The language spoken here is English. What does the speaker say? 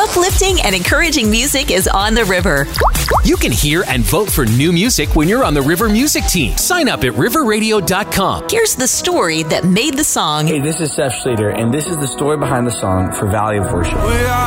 Uplifting and encouraging music is on the river. You can hear and vote for new music when you're on the River Music Team. Sign up at riverradio.com. Here's the story that made the song. Hey, this is Seth Schrader, and this is the story behind the song for Valley of Worship.